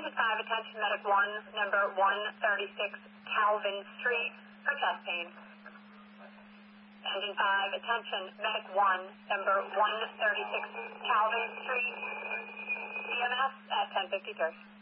Engine 5, attention medic 1, number 136 Calvin Street for chest pain. Engine 5, attention medic 1, number 136 Calvin Street, CMS at 10:53.